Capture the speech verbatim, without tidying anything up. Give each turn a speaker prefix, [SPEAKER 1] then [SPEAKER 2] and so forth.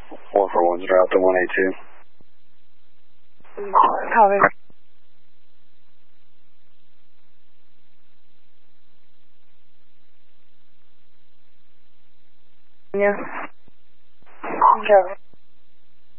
[SPEAKER 1] One for one, zero out to one eight two.
[SPEAKER 2] Copy. Yeah. Okay.